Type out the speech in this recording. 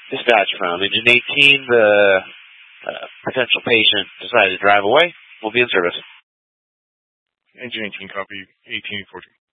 Dispatch from Engine 18, the potential patient decided to drive away. We'll be in service. Engine 18, copy 1814.